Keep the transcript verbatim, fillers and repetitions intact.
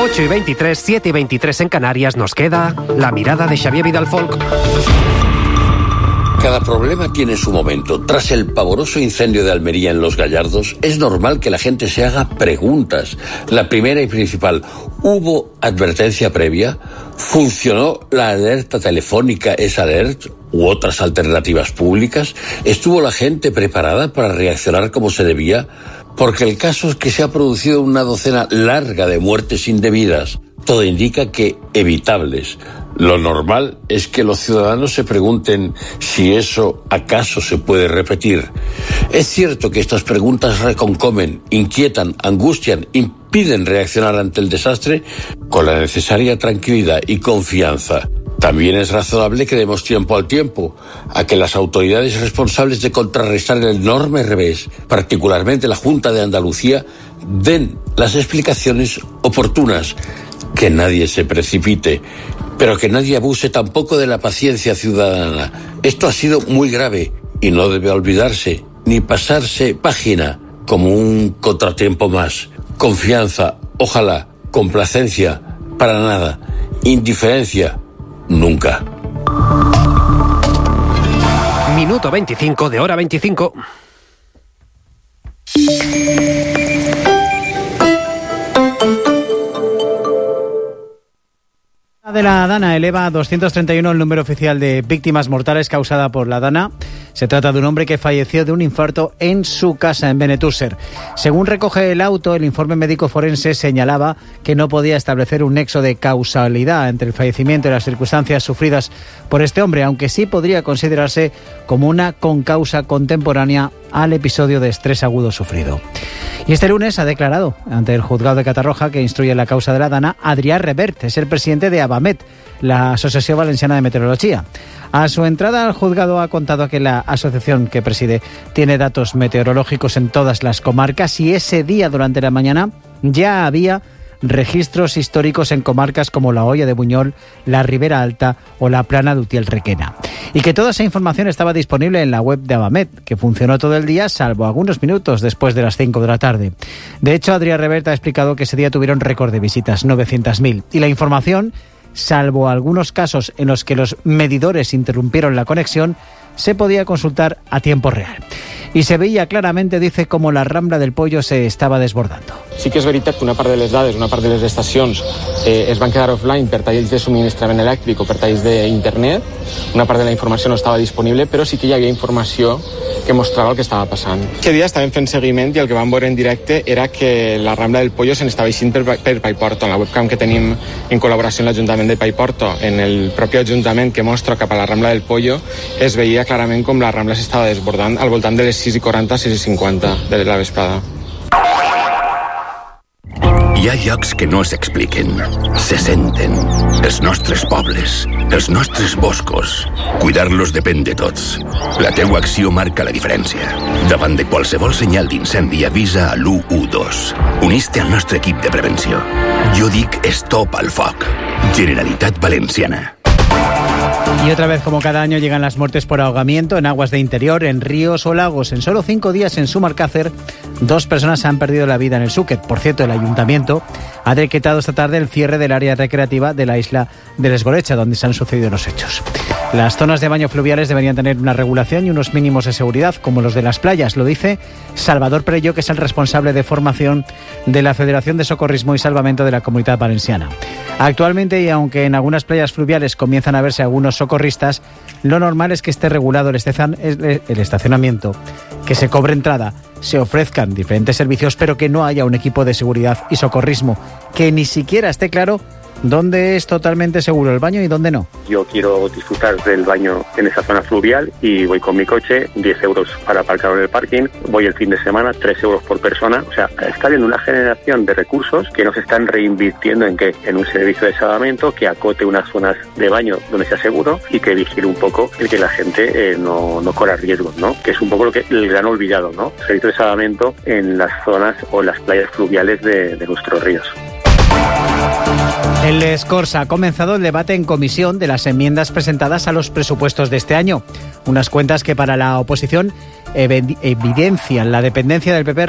ocho y veintitrés, siete y veintitrés en Canarias, nos queda la mirada de Xavier Vidalfolk. Cada problema tiene su momento. Tras el pavoroso incendio de Almería en Los Gallardos, es normal que la gente se haga preguntas. La primera y principal, ¿hubo advertencia previa? ¿Funcionó la alerta telefónica S-Alert u otras alternativas públicas? ¿Estuvo la gente preparada para reaccionar como se debía? Porque el caso es que se ha producido una docena larga de muertes indebidas. Todo indica que evitables. Lo normal es que los ciudadanos se pregunten si eso acaso se puede repetir. Es cierto que estas preguntas reconcomen, inquietan, angustian, impiden reaccionar ante el desastre con la necesaria tranquilidad y confianza. También es razonable que demos tiempo al tiempo, a que las autoridades responsables de contrarrestar el enorme revés, particularmente la Junta de Andalucía, den las explicaciones oportunas. Que nadie se precipite, pero que nadie abuse tampoco de la paciencia ciudadana. Esto ha sido muy grave y no debe olvidarse ni pasarse página como un contratiempo más. Confianza, ojalá, complacencia, para nada. Indiferencia, nunca. Minuto veinticinco de hora veinticinco. De la Dana eleva a doscientos treinta y uno el número oficial de víctimas mortales causada por la Dana. Se trata de un hombre que falleció de un infarto en su casa en Benetússer. Según recoge el auto, el informe médico forense señalaba que no podía establecer un nexo de causalidad entre el fallecimiento y las circunstancias sufridas por este hombre, aunque sí podría considerarse como una concausa contemporánea al episodio de estrés agudo sufrido. Y este lunes ha declarado ante el juzgado de Catarroja, que instruye la causa de la Dana, Adrià Revert, es el presidente de Abamet, la Asociación Valenciana de Meteorología. A su entrada al juzgado ha contado que la asociación que preside tiene datos meteorológicos en todas las comarcas y ese día durante la mañana ya había registros históricos en comarcas como la Hoya de Buñol, la Ribera Alta o la Plana de Utiel-Requena. Y que toda esa información estaba disponible en la web de Abamet, que funcionó todo el día, salvo algunos minutos después de las cinco de la tarde. De hecho, Adrià Revert ha explicado que ese día tuvieron récord de visitas, novecientas mil. Y la información, salvo algunos casos en los que los medidores interrumpieron la conexión, se podía consultar a tiempo real. I se veia clarament, dice, com la Rambla del Pollo se estava desbordando. Sí que és veritat que una part de les dades, una part de les estacions eh, es van quedar offline per talls de subministrament elèctric o per talls d'internet. Una part de la informació no estava disponible, però sí que hi havia informació que mostrava el que estava passant. Aquest dia estàvem fent seguiment i el que vam veure en directe era que la Rambla del Pollo se n'estava eixint per, per Paiporto. En la webcam que tenim en col·laboració amb l'Ajuntament de Paiporto, en el propi Ajuntament que mostra cap a la Rambla del Pollo, es veia clarament com la Rambla s'estava desbordant al voltant de les sis i quaranta, sis i cinquanta de la vesprada. Hi ha llocs que no s'expliquen, se senten. Els nostres pobles, els nostres boscos. Cuidar-los depèn de tots. La teua acció marca la diferència. Davant de qualsevol senyal d'incendi avisa a l'u u dos. Unís-te al nostre equip de prevenció. Jo dic stop al foc. Generalitat Valenciana. Y otra vez, como cada año, llegan las muertes por ahogamiento en aguas de interior, en ríos o lagos. En solo cinco días en Sumarcácer, dos personas han perdido la vida en el Xúquer. Por cierto, el ayuntamiento ha decretado esta tarde el cierre del área recreativa de la isla de Lesgorecha, donde se han sucedido los hechos. Las zonas de baño fluviales deberían tener una regulación y unos mínimos de seguridad, como los de las playas, lo dice Salvador Perello, que es el responsable de formación de la Federación de Socorrismo y Salvamento de la Comunidad Valenciana. Actualmente, y aunque en algunas playas fluviales comienzan a verse algunos socorristas, lo normal es que esté regulado el estacionamiento, que se cobre entrada, se ofrezcan diferentes servicios, pero que no haya un equipo de seguridad y socorrismo, que ni siquiera esté claro dónde es totalmente seguro el baño y dónde no. Yo quiero disfrutar del baño en esa zona fluvial y voy con mi coche, diez euros para aparcar en el parking, voy el fin de semana, tres euros por persona. O sea, está habiendo una generación de recursos que nos están reinvirtiendo en qué, en un servicio de salvamento que acote unas zonas de baño donde sea seguro y que vigile un poco el que la gente eh, no, no corra riesgos, ¿no? Que es un poco lo que el gran olvidado, ¿no? Servicio de salvamento en las zonas o las playas fluviales de, de nuestros ríos. En Les Corts ha comenzado el debate en comisión de las enmiendas presentadas a los presupuestos de este año. Unas cuentas que para la oposición evidencian la dependencia del P P